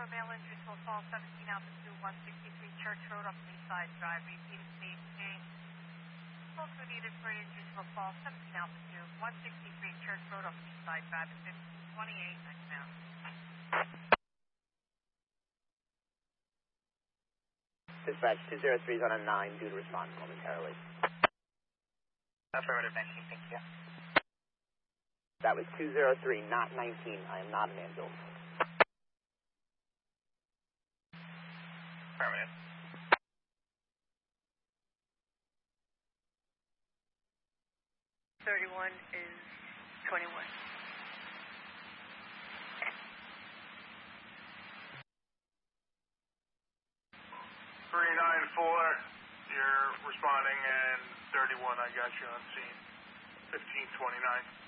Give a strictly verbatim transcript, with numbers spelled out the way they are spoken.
for male injury to assault, seventeen altitude, one sixty-three Church Road, up Leaside Drive, repeated stage change. Also needed for injury to assault, seventeen altitude, one sixty-three Church Road, up Leaside Drive, fifteen twenty-eight, next down. Dispatch two zero three is on a nine, due to respond momentarily. Affirmative, nineteen, thank you. That was two zero three, not nineteen. I am not an ambulance. Affirmative. thirty-one is twenty-one. three nine four, you're responding, and thirty-one, I got you on scene. fifteen twenty-nine.